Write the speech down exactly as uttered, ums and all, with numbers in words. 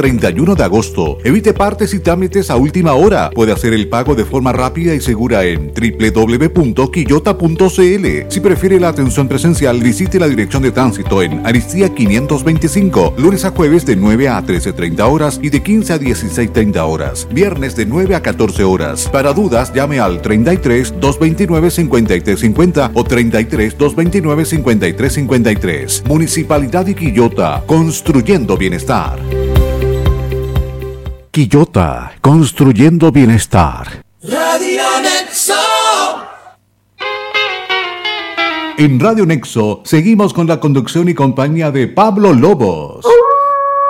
treinta y uno de agosto. Evite partes y trámites a última hora. Puede hacer el pago de forma rápida y segura en doble u doble u doble u punto quillota punto c l. Si prefiere la atención presencial, visite la dirección de tránsito en Aristía quinientos veinticinco, lunes a jueves de nueve a trece treinta horas y de quince a dieciséis treinta horas, viernes de nueve a catorce horas. Para dudas, llame al treinta y tres, doscientos veintinueve, cincuenta y tres cincuenta o treinta y tres, doscientos veintinueve, cincuenta y tres cincuenta y tres. Municipalidad de Quillota, construyendo bienestar. Quillota, construyendo bienestar. Radio Nexo. En Radio Nexo seguimos con la conducción y compañía de Pablo Lobos.